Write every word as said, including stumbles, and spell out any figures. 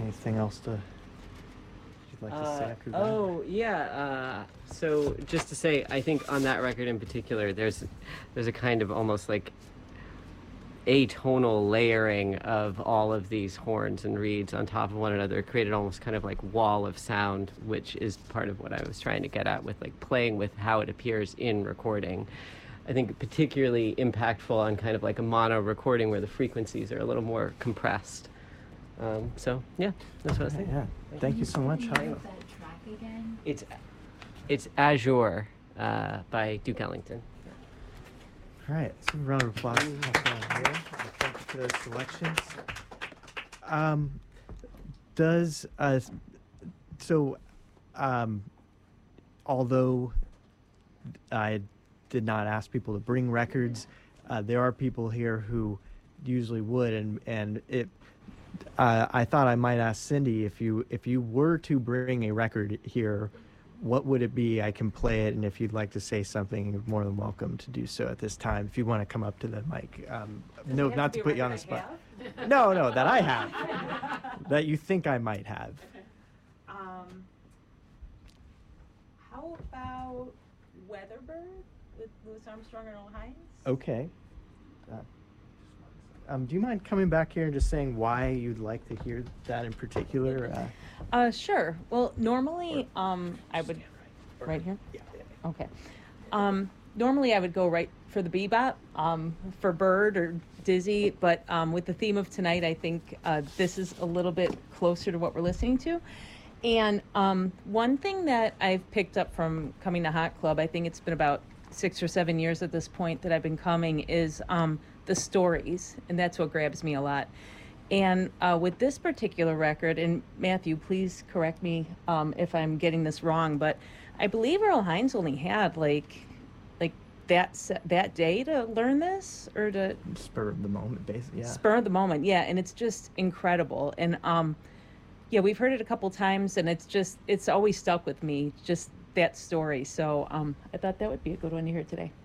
anything else to you'd like to say Uh, after that? oh yeah. Uh, so just to say, I think on that record in particular, there's there's a kind of almost like atonal layering of all of these horns and reeds on top of one another. It created almost kind of like wall of sound, which is part of what I was trying to get at with like playing with how it appears in recording. I think particularly impactful on kind of like a mono recording where the frequencies are a little more compressed. Um, so yeah, that's what I was thinking. Yeah, thank you so much. Can you name that track again? It's it's Azure uh, by Duke Ellington. All right, so a round of applause. Here. Thank you for those selections. Um, does uh, so, um, although I did not ask people to bring records, uh, there are people here who usually would, and and it. Uh, I thought I might ask Cindy if you if you were to bring a record here, what would it be? I can play it, and if you'd like to say something, you're more than welcome to do so at this time. If you want to come up to the mic, um, no, not to, to put you on the spot. No, no, that I have, that you think I might have. Um, how about Weatherbird with Louis Armstrong and Earl Hines? Okay. Uh, um, do you mind coming back here and just saying why you'd like to hear that in particular? Uh, Uh, sure. Well, normally, um, I would, right here? yeah, yeah, yeah. Okay. Um, normally I would go right for the bebop, um, for Bird or Dizzy, but, um, with the theme of tonight, I think, uh, this is a little bit closer to what we're listening to. And, um, one thing that I've picked up from coming to Hot Club, I think it's been about six or seven years at this point that I've been coming, is, um, the stories, and that's what grabs me a lot. And uh, with this particular record, and Matthew, please correct me um, if I'm getting this wrong, but I believe Earl Hines only had like, like that se- that day to learn this, or to Spur of the moment, basically. Yeah. spur of the moment, yeah. And it's just incredible. And um, yeah, we've heard it a couple times, and it's just it's always stuck with me, just that story. So um, I thought that would be a good one to hear today.